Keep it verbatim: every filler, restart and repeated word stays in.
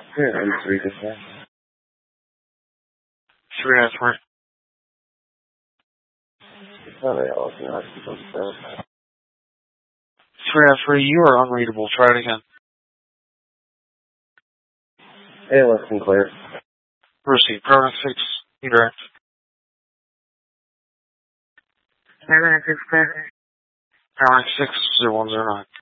Yeah, I'm three to four. Three out of three. Oh, they all not supposed to. Three out of three, you are unreadable. Try it again. Hey, listen, clear. Receive. Program six, indirect. Program six, clear. Program six, zero one zero nine.